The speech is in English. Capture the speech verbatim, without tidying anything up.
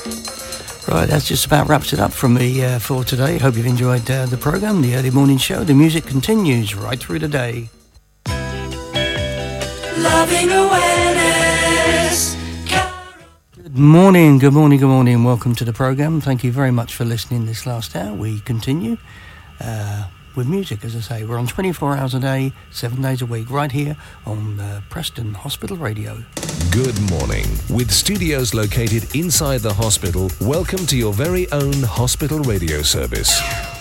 Right, that just about wraps it up from me uh, for today. Hope you've enjoyed uh, the programme, the early morning show. The music continues right through the day. Loving awareness. Good morning, good morning, good morning. Welcome to the programme. Thank you very much for listening this last hour. We continue uh, with music, as I say. We're on twenty-four hours a day, seven days a week, right here on uh, Preston Hospital Radio. Good morning. With studios located inside the hospital, welcome to your very own hospital radio service.